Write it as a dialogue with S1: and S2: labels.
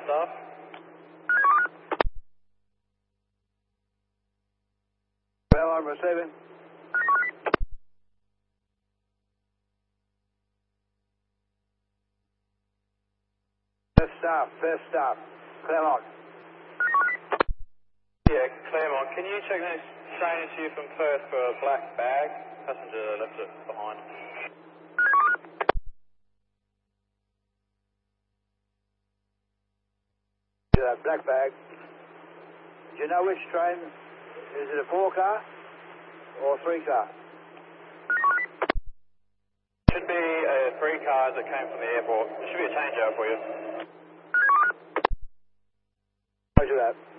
S1: staff.
S2: Well, I'm receiving. First staff. Claremont.
S1: Yeah, Claremont. Can you check next train issue you from Perth for a black bag? Passenger left it behind.
S2: Black bag. Do you know which train? Is it a 4-car or a 3-car?
S1: Should be a 3-car that came from the airport. There should be a changeover for you.
S2: Roger that.